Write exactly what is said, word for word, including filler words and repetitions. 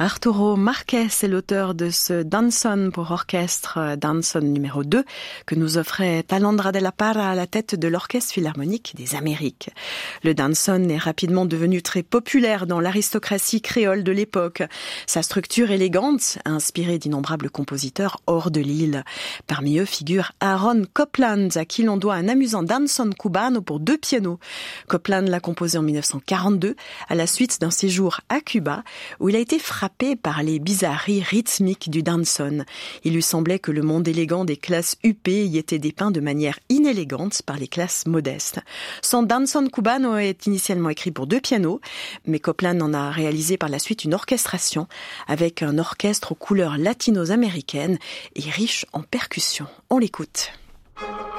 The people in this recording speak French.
Arturo Marquez est l'auteur de ce Danzón pour orchestre, Danzón numéro deux, que nous offrait Talandra de la Parra à la tête de l'Orchestre Philharmonique des Amériques. Le Danzón est rapidement devenu très populaire dans l'aristocratie créole de l'époque. Sa structure élégante a inspiré d'innombrables compositeurs hors de l'île. Parmi eux figure Aaron Copland, à qui l'on doit un amusant Danzón cubano pour deux pianos. Copland l'a composé en dix-neuf cent quarante-deux, à la suite d'un séjour à Cuba, où il a été frappé par les bizarreries rythmiques du danzón. Il lui semblait que le monde élégant des classes huppées y était dépeint de manière inélégante par les classes modestes. Son Danzón cubano est initialement écrit pour deux pianos, mais Copland en a réalisé par la suite une orchestration avec un orchestre aux couleurs latino-américaines et riche en percussions. On l'écoute.